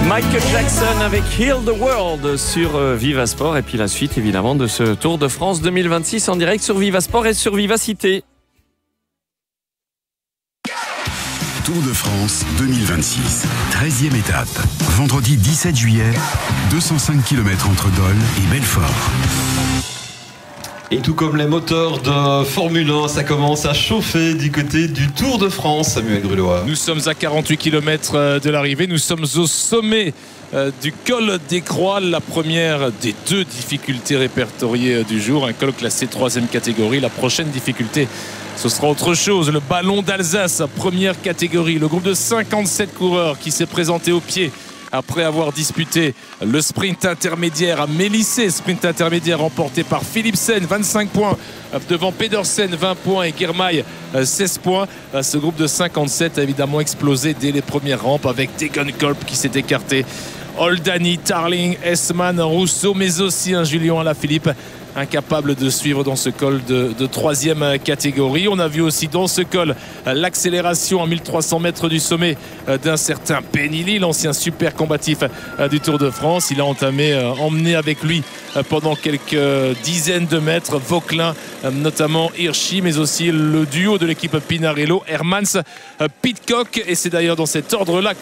Michael Jackson avec Heal the World sur Viva Sport. Et puis la suite évidemment de ce Tour de France 2026 en direct sur Viva Sport et sur Vivacité. Tour de France 2026, 13e étape. Vendredi 17 juillet, 205 km entre Dole et Belfort. Et tout comme les moteurs de Formule 1, ça commence à chauffer du côté du Tour de France, Samuel Grulois. Nous sommes à 48 km de l'arrivée, nous sommes au sommet du col des Croix, la première des deux difficultés répertoriées du jour, un col classé 3e catégorie. La prochaine difficulté, ce sera autre chose, le ballon d'Alsace, première catégorie. Le groupe de 57 coureurs qui s'est présenté au pied après avoir disputé le sprint intermédiaire à Mélissé, sprint intermédiaire remporté par Philipsen, 25 points devant Pedersen, 20 points et Girmay, 16 points. Ce groupe de 57 a évidemment explosé dès les premières rampes avec Degenkolb qui s'est écarté, Oldani, Tarling, Hessmann, Rousseau, mais aussi un Julien Alaphilippe incapable de suivre dans ce col de 3e catégorie. On a vu aussi dans ce col l'accélération à 1300 mètres du sommet d'un certain Penilly, l'ancien super combatif du Tour de France. Il a emmené avec lui pendant quelques dizaines de mètres Vauquelin, notamment Hirschi, mais aussi le duo de l'équipe Pinarello, Hermans, Pidcock. Et c'est d'ailleurs dans cet ordre-là